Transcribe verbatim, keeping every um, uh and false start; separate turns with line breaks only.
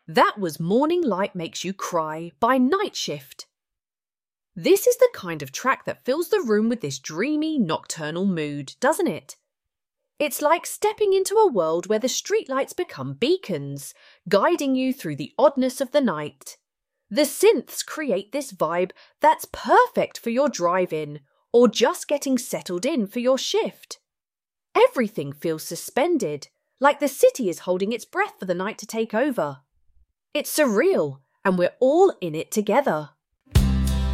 That was Morning Light Makes You Cry by Night Shift. This is the kind of track that fills the room with this dreamy, nocturnal mood, doesn't it? It's like stepping into a world where the streetlights become beacons, guiding you through the oddness of the night. The synths create this vibe that's perfect for your drive-in or just getting settled in for your shift. Everything feels suspended, like the city is holding its breath for the night to take over. It's surreal, and we're all in it together.